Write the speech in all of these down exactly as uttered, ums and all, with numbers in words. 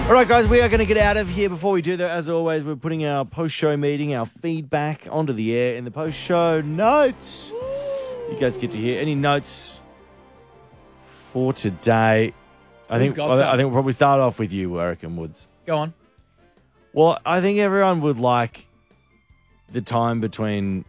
All right, guys, we are going to get out of here. Before we do that, as always, we're putting our post-show meeting, our feedback onto the air in the post-show notes. You guys get to hear any notes for today. I Who's think got I, some? I think we'll probably start off with you, Eric and Woods. Go on. Well, I think everyone would like the time between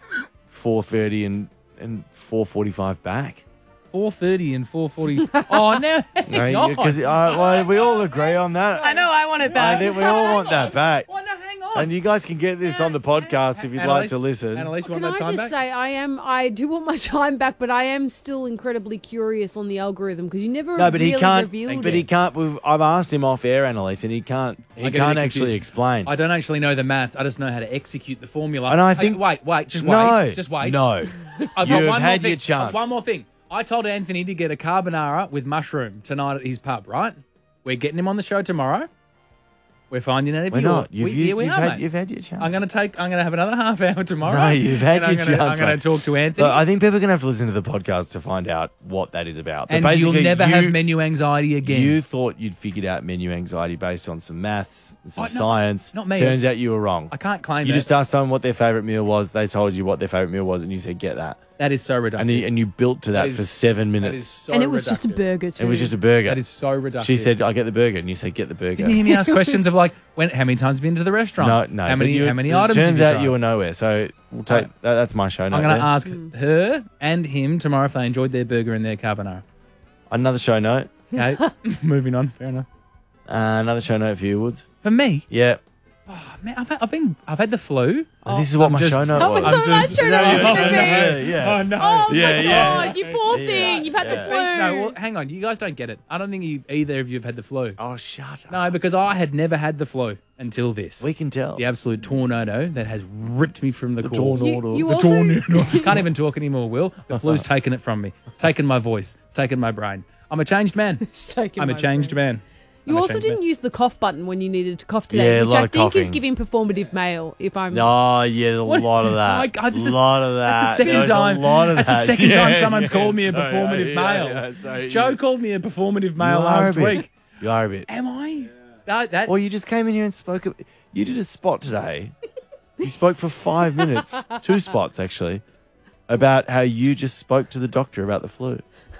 four thirty and, and four forty-five back. four thirty and four forty. Oh, no. Hang on. Because uh, well, we all agree on that. I know, I want it I back. think we all want that back. Why not? Hang on. And you guys can get this on the podcast if you'd like to listen. Annalise, you Can want I that time just back? say I am I do want my time back, but I am still incredibly curious on the algorithm because you never No, but really he can't. revealed But it. he can't. We've, I've asked him off air, Annalise, and he can't. He I get can't it actually confused. explain. I don't actually know the maths. I just know how to execute the formula. And I Hey, think- wait, wait, just wait. no, Just wait. No, I've got you've one had more your thing. chance. One more thing. I told Anthony to get a carbonara with mushroom tonight at his pub, right? We're getting him on the show tomorrow. We're finding out if We're you're... not. You've, we, you, yeah, we you've, are, had, mate. you've had your chance. I'm going to take. I'm going to have another half hour tomorrow. No, you've had and your I'm gonna, chance. I'm going mate. to talk to Anthony. But I think people are going to have to listen to the podcast to find out what that is about. But and you'll basically, never you, have menu anxiety again. You thought you'd figured out menu anxiety based on some maths and some Oh, no, science. not me. Turns out you were wrong. I can't claim You that. just asked someone what their favourite meal was. They told you what their favourite meal was, and you said, "Get that." That is so reductive. And you, and you built to that, is- for seven That minutes. is so and it was just a reductive. burger too. It was just a burger. That is so reductive. She said, "I get the burger," and you said, "Get the burger." Didn't you hear me ask questions of like, when? How many times have you been to the restaurant? No, no. How but many? you- how many it items? Turns have you out tried? you were nowhere. So we'll take Right. that, that's my show. I'm note going to there. ask her and him tomorrow if they enjoyed their burger and their carbonara. Another show note. Okay, moving on. Fair enough. Uh, another show note for you, Woods. For me, Yeah. oh, man, I've, had, I've been, I've had the flu. Oh, this is what I'm my just- show note That was. was so much show note was gonna be. yeah, yeah. Oh no! Oh Yeah, my yeah. god, you poor Yeah. thing! You've had Yeah. the flu. No, well, hang on. You guys don't get it. I don't think you, either of you have had the flu. Oh, shut up. No, because I had never had the flu until this. We can tell. The absolute tornado that has ripped me from the, core. tornado. You, you The also, tornado. Can't even talk anymore, Will. The flu's taken it from me. It's taken my voice. It's taken my brain. I'm a changed man. It's taken I'm a my changed brain. man. You I'm a also changed didn't man. use the cough button when you needed to cough today, Yeah, a which lot I of think is coughing. giving performative male. If I'm Oh, yeah, there's a lot of that. Oh my God, this a is- lot of that. That's the second There's time. A lot of that's that. the second time Yeah, someone's yeah, called me a sorry, performative yeah, male. yeah, sorry. Joe You- called me a performative you male are last a bit. week. You are a bit. Am I? No, that. Well, you just came in here and spoke. a- You did a spot today. You spoke for five minutes, two spots actually, about how you just spoke to the doctor about the flu.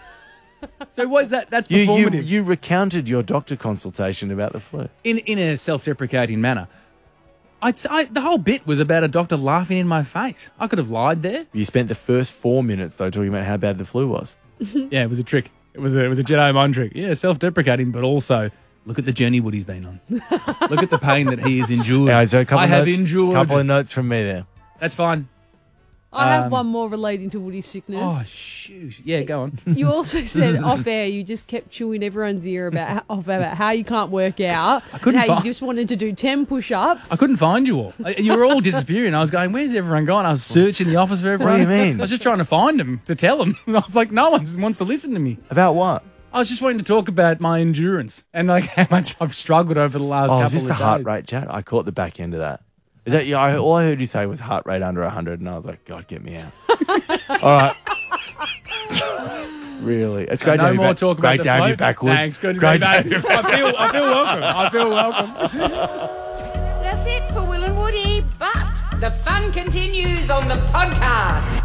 so what is that? That's You, you, performative. you recounted your doctor consultation about the flu. in in a self-deprecating manner. I'd say I, the whole bit was about a doctor laughing in my face. I could have lied there. You spent the first four minutes though talking about how bad the flu was. Yeah, it was a trick. It was a, it was a Jedi mind trick. Yeah, self-deprecating, but also look at the journey Woody's been on. Look at the pain that he has endured. Yeah, so a couple I of have notes, endured. couple of notes from me there. That's fine. I have Um, one more relating to Woody's sickness. Oh shoot! Yeah, go on. You also said off air you just kept chewing everyone's ear about how, off about how you can't work out. I couldn't and how find- you just wanted to do ten push-ups. I couldn't find you all. I- You were all disappearing. I was going, "Where's everyone gone?" I was searching the office for everyone. do you mean? I was just trying to find them to tell them. I was like, "No one wants to listen to me." About what? I was just wanting to talk about my endurance and like how much I've struggled over the last Oh, couple is this of the days. heart rate chat? I caught the back end of that. Is that yeah? I, all I heard you say was heart rate under one hundred, and I was like, God, get me out. All right. Really, it's great to no have you more back. talk about Great the to have float. you backwards. Thanks, good to great be to back. have you back. I feel, I feel welcome. I feel welcome. That's it for Will and Woody, but the fun continues on the podcast.